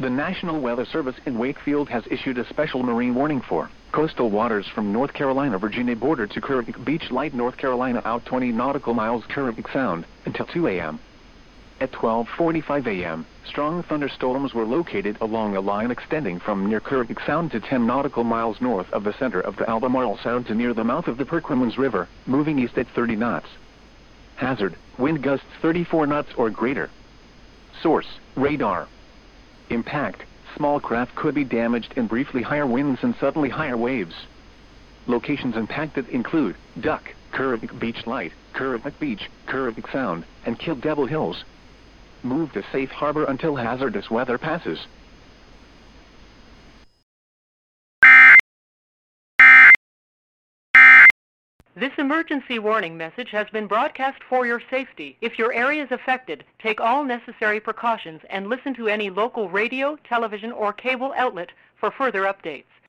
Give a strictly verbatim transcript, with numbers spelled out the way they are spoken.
The National Weather Service in Wakefield has issued a special marine warning for coastal waters from North Carolina-Virginia border to Kerrville Beach Light, North Carolina out twenty nautical miles Kerrville Sound until two a m At twelve forty-five a m, strong thunderstorms were located along a line extending from near Kerrville Sound to ten nautical miles north of the center of the Albemarle Sound to near the mouth of the Perquimans River, moving east at thirty knots. Hazard, wind gusts thirty-four knots or greater. Source, radar. Impact, small craft could be damaged in briefly higher winds and suddenly higher waves. Locations impacted include Duck, Kerrville Beach Light, Kerrville Beach, Kerrville Sound, and Kill Devil Hills. Move to safe harbor until hazardous weather passes. This emergency warning message has been broadcast for your safety. If your area is affected, take all necessary precautions and listen to any local radio, television, or cable outlet for further updates.